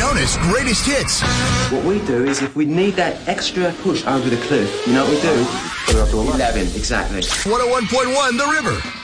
known as Greatest Hits. What we do is if we need that extra push over the cliff, you know what we do? 11, exactly. 101.1 The River.